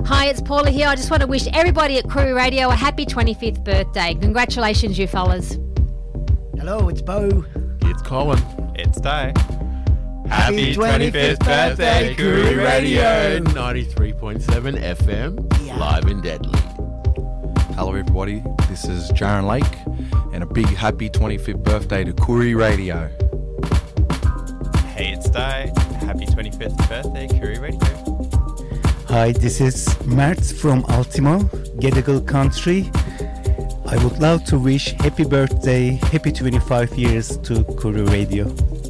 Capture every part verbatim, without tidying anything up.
Hi, it's Paula here. I just want to wish everybody at Koori Radio a happy twenty-fifth birthday. Congratulations, you fellas. Hello, it's Bo. It's Colin. It's Day. Happy twenty-fifth birthday, Koori Radio. ninety-three point seven F M, Yeah. live and deadly. Hello everybody, this is Jaron Lake, and a big happy twenty-fifth birthday to Koori Radio. Hey, it's Day. Happy twenty-fifth birthday, Koori Radio. Hi, this is Mert from Ultimo, Gadigal Country. I would love to wish happy birthday, happy twenty-five years to Koori Radio.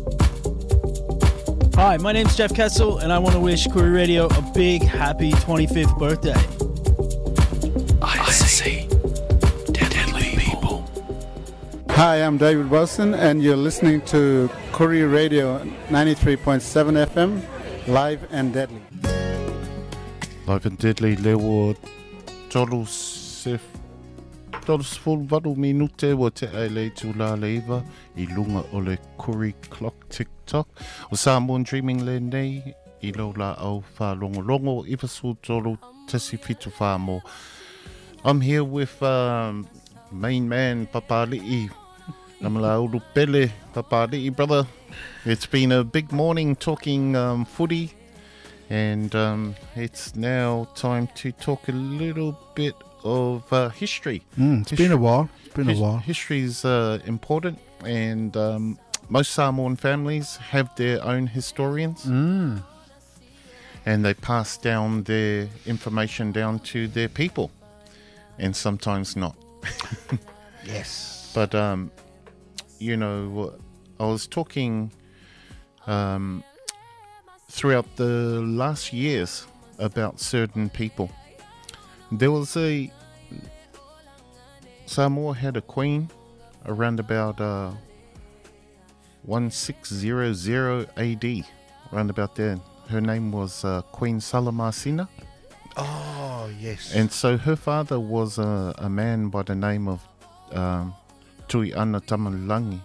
Hi, my name's Jeff Kessel, and I want to wish Koori Radio a big, happy twenty-fifth birthday. I see deadly people. Hi, I'm David Wilson, and you're listening to Koori Radio ninety-three point seven F M, live and deadly. Live and deadly lewo tolu sef tolu sefulu walu minute wa te aile tula leiva I lunga o le Koori Clock TikTok o Samoan Dreaming le nei I lo la au whalongolongo I fasu tolu tesi fitu whamo. I'm here with um, main man Papali'i. Namala ulu pele Papali'i, brother. It's been a big morning talking um, footy. And um, it's now time to talk a little bit of uh, history. Mm, it's history. been a while. It's been His- a while. History is uh, important, and um, most Samoan families have their own historians, Mm. and they pass down their information down to their people, and sometimes not. Yes. But, um, you know, I was talking um, throughout the last years about certain people. There was a... Samoa had a queen around about uh, sixteen hundred A D, around about there. Her name was uh, Queen Salamasina. Oh, yes. And so her father was a, a man by the name of um, Tuiana Tamalangi.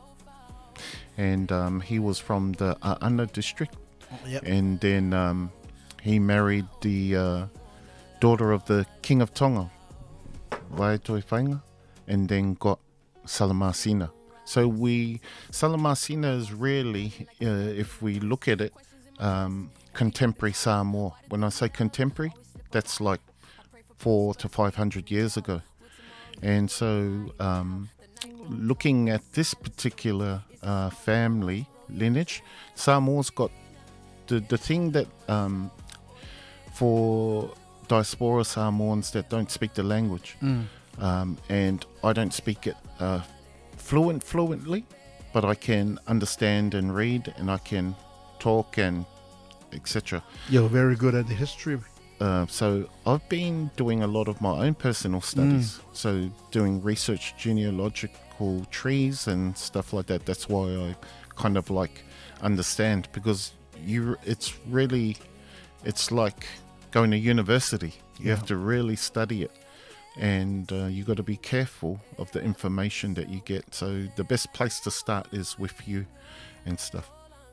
And um, he was from the A'ana district. Yep. And then um, he married the uh, daughter of the King of Tonga, Waitoi Whainga, and then got Salamasina. So we, Salamasina is really, uh, if we look at it, um, contemporary Samoa. When I say contemporary, that's like four to five hundred years ago. And so um, looking at this particular uh, family lineage, Samoa's got the, the thing that um, for diaspora Samoans that don't speak the language, Mm. um, and I don't speak it uh, fluent fluently, but I can understand and read, and I can talk and et cetera. You're very good at the history. Uh, so I've been doing a lot of my own personal studies. So doing research, genealogical trees and stuff like that. That's why I kind of like understand, because you, it's really, it's like going to university. You Yeah. have to really study it, and uh, you got to be careful of the information that you get. So the best place to start is with you and stuff.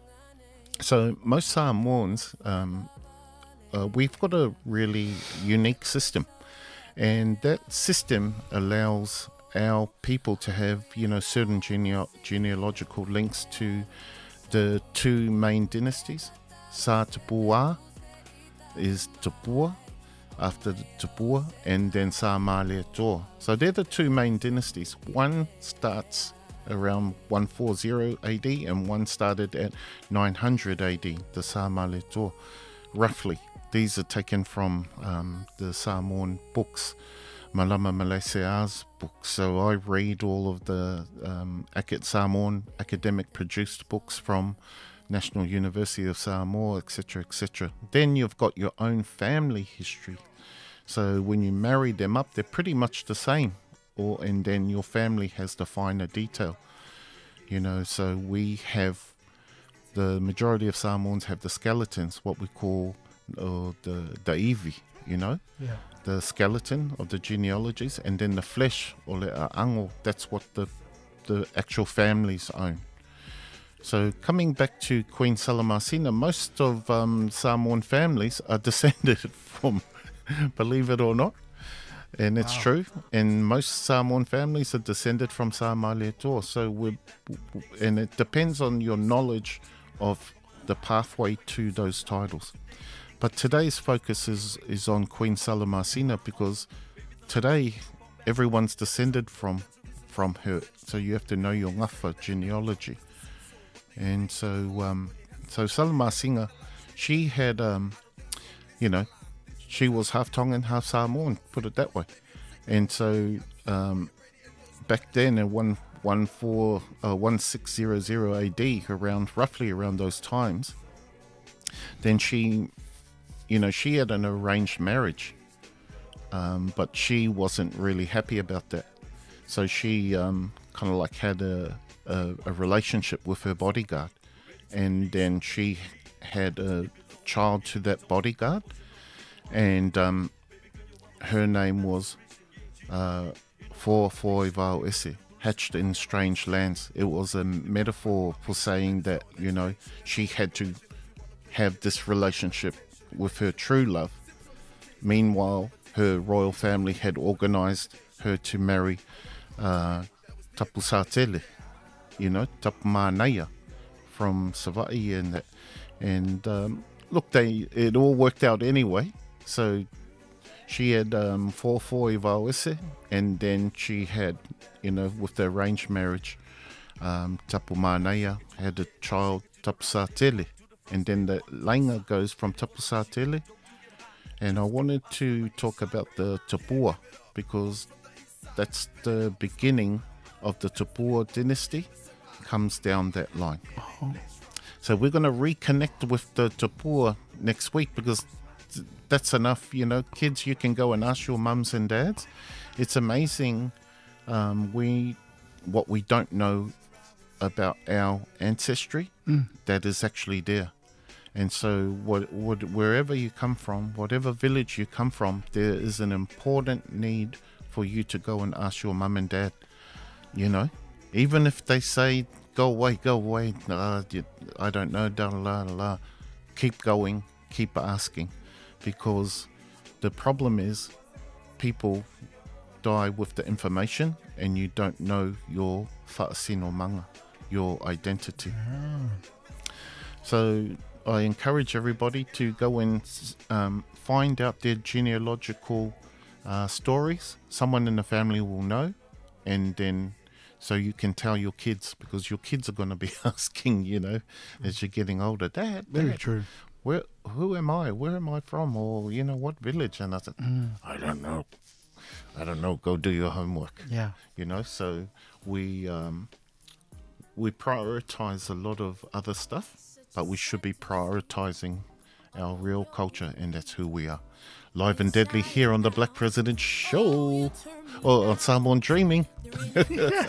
So most Samoans, um, uh, we've got a really unique system, and that system allows our people to have, you know, certain geneo- genealogical links to the two main dynasties. Sa Tapua is Tapua, after the Tapua, and then Sa Malietoa. So they're the two main dynasties. One starts around one forty A D and one started at nine hundred A D, the Sa Malietoa, roughly. These are taken from um, the Samoan books, Malama Malaysia's books. So I read all of the um, Acad Samoan academic produced books from National University of Samoa, et cetera, et cetera. Then you've got your own family history. So when you marry them up, they're pretty much the same. Or and then your family has the finer detail. You know, so we have, the majority of Samoans have the skeletons, what we call uh, the daivi, you know, Yeah. the skeleton of the genealogies, and then the flesh, or le ango, that's what the the actual families own. So coming back to Queen Salamasina, most of um, Samoan families are descended from believe it or not. And it's wow. true. And most Samoan families are descended from Samoa Toa. So we, and it depends on your knowledge of the pathway to those titles. But today's focus is, is on Queen Salamasina, because today everyone's descended from from her. So you have to know your ngafa genealogy. And so um, so Salamasina, she had, um, you know, she was half Tongan, half Samoan, put it that way. And so um, back then in one one four uh, one six zero zero A D, around roughly around those times, then she, you know, she had an arranged marriage, um, but she wasn't really happy about that. So she um, kind of like had a, a a relationship with her bodyguard, and then she had a child to that bodyguard, and um, her name was uh, Fōfoi Vau Ese, hatched in strange lands. It was a metaphor for saying that, you know, she had to have this relationship with her true love. Meanwhile, her royal family had organized her to marry uh, Tapu Satele, you know, Tapu Mānaia from Savai'i and that. And um, look, they it all worked out anyway. So she had um, Fōfoi Vau Ese, and then she had, you know, with the arranged marriage, um, Tapu Mānaia had a child, Tapu Satele, and then the lainga goes from Tapu Satele. And I wanted to talk about the Tupua, because that's the beginning of the Tupua dynasty, comes down that line. Oh. So we're going to reconnect with the Tupua next week, because th- that's enough, you know, kids, you can go and ask your mums and dads. It's amazing um, we what we don't know about our ancestry mm. that is actually there. And so what, what, wherever you come from, whatever village you come from, there is an important need for you to go and ask your mum and dad, you know, even if they say, go away, go away, uh, I don't know, da la la la, keep going, keep asking, because the problem is people die with the information and you don't know your whaasino manga, your identity. Oh. So I encourage everybody to go and um, find out their genealogical uh, stories. Someone in the family will know, and then so you can tell your kids, because your kids are going to be asking, you know, as you're getting older, Dad, very Dad, true. Where, who am I? Where am I from? Or, you know, what village? And I said, mm. I don't know. I don't know. Go do your homework. Yeah. You know, so we um, we prioritize a lot of other stuff, but we should be prioritizing our real culture, and that's who we are. Live and deadly here on the Black President Show, or on Samoan Dreaming.